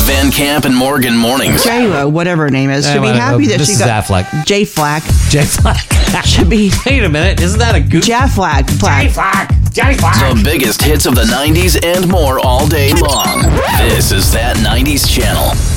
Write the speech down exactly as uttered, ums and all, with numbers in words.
Van Camp and Morgan mornings. J Lo, whatever her name is, should Uh, be uh, happy that this she is got Affleck. J Flack. J Flack. Should be Wait a minute. Isn't that a goof? J Flack. Flack. Flack. J Flack. The biggest hits of the nineties and more all day long. This is That nineties Channel.